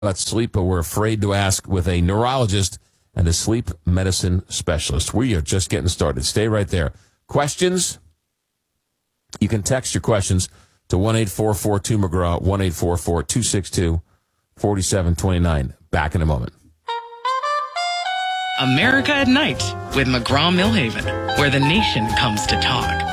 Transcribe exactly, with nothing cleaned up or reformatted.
about sleep, but we're afraid to ask with a neurologist and a sleep medicine specialist. We are just getting started. Stay right there. Questions? You can text your questions to one eight four four two McGraw, one eight four four two six two four seven two nine. Back in a moment. America at Night with McGraw Millhaven, where the nation comes to talk.